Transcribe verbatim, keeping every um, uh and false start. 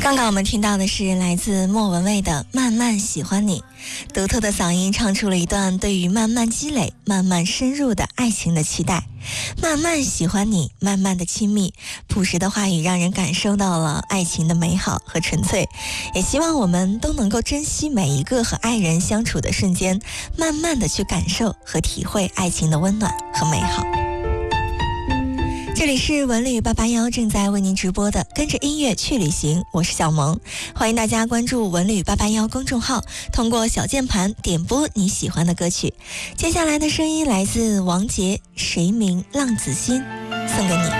刚刚我们听到的是来自莫文蔚的《慢慢喜欢你》，独特的嗓音唱出了一段对于慢慢积累、慢慢深入的爱情的期待。慢慢喜欢你，慢慢的亲密，朴实的话语让人感受到了爱情的美好和纯粹。也希望我们都能够珍惜每一个和爱人相处的瞬间，慢慢的去感受和体会爱情的温暖和美好。这里是文旅八八幺正在为您直播的跟着音乐去旅行，我是小萌，欢迎大家关注文旅八八幺公众号，通过小键盘点播你喜欢的歌曲。接下来的声音来自王杰，谁明浪子心，送给你。